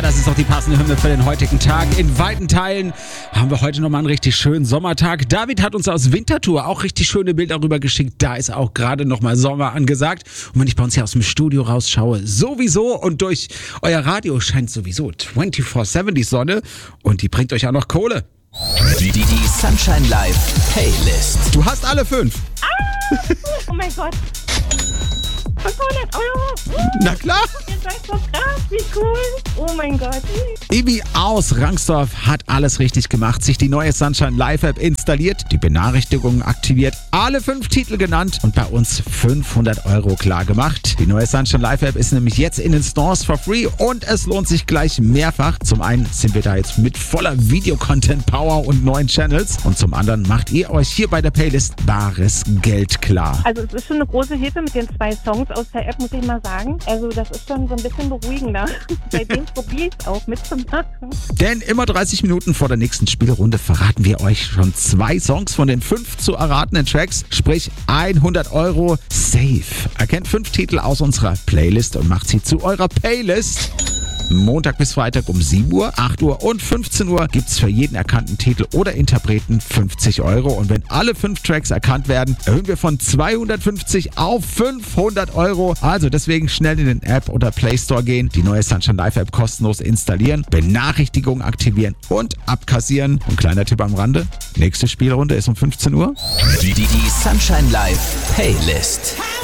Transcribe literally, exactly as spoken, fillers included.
Ja, das ist doch die passende Hymne für den heutigen Tag. In weiten Teilen haben wir heute nochmal einen richtig schönen Sommertag. David hat uns aus Winterthur auch richtig schöne Bilder rüber geschickt. Da ist auch gerade nochmal Sommer angesagt. Und wenn ich bei uns hier aus dem Studio rausschaue, sowieso. Und durch euer Radio scheint sowieso vierundzwanzig sieben die Sonne. Und die bringt euch auch noch Kohle. Die, die, die Sunshine Live Playlist. Du hast alle fünf. Ah, oh mein Gott. fünfhundert Euro. Na klar. Ihr seid so krass, wie cool. Oh mein Gott. Ibi aus Rangsdorf hat alles richtig gemacht, sich die neue Sunshine Live App installiert, die Benachrichtigungen aktiviert, alle fünf Titel genannt und bei uns fünfhundert Euro klar gemacht. Die neue Sunshine Live App ist nämlich jetzt in den Stores for free und es lohnt sich gleich mehrfach. Zum einen sind wir da jetzt mit voller Video-Content-Power und neuen Channels und zum anderen macht ihr euch hier bei der Playlist bares Geld klar. Also es ist schon eine große Hilfe mit den zwei Songs aus der App, muss ich mal sagen. Also das ist schon so ein bisschen beruhigender. Seitdem probiere ich es auch mitzumachen. Denn immer dreißig Minuten vor der nächsten Spielrunde verraten wir euch schon zwei Songs von den fünf zu erratenden Tracks, sprich hundert Euro safe. Erkennt fünf Titel aus unserer Playlist und macht sie zu eurer Playlist. Montag bis Freitag um sieben Uhr, acht Uhr und fünfzehn Uhr gibt's für jeden erkannten Titel oder Interpreten fünfzig Euro. Und wenn alle fünf Tracks erkannt werden, erhöhen wir von zweihundertfünfzig auf fünfhundert Euro. Also deswegen schnell in den App oder Play Store gehen, die neue Sunshine Live App kostenlos installieren, Benachrichtigungen aktivieren und abkassieren. Und kleiner Tipp am Rande, nächste Spielrunde ist um fünfzehn Uhr. Die, die, die Sunshine Live Playlist.